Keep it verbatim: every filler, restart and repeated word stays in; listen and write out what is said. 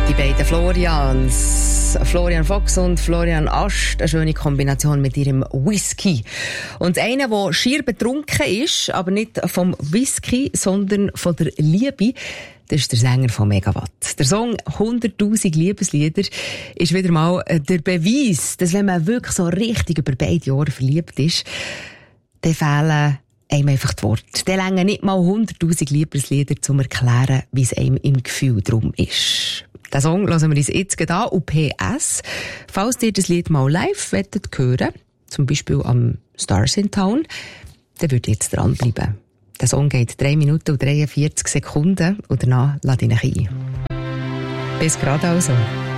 Die beiden Florians, Florian Fox und Florian Ascht, eine schöne Kombination mit ihrem Whisky. Und einer, der schier betrunken ist, aber nicht vom Whisky, sondern von der Liebe, das ist der Sänger von Megawatt. Der Song hunderttausend Liebeslieder ist wieder mal der Beweis, dass wenn man wirklich so richtig über beide Jahre verliebt ist, dann fehlen einem einfach die Worte. Dann reichen nicht mal hunderttausend Liebeslieder, um zu erklären, wie es einem im Gefühl drum ist. Den Song hören wir uns jetzt gerade an. Und P S, falls ihr das Lied mal live wettet hören, zum Beispiel am Stars in Town, dann würdet ihr jetzt dranbleiben. Der Song geht drei Minuten und dreiundvierzig Sekunden und danach lade ich ihn ein. Bis gerade also.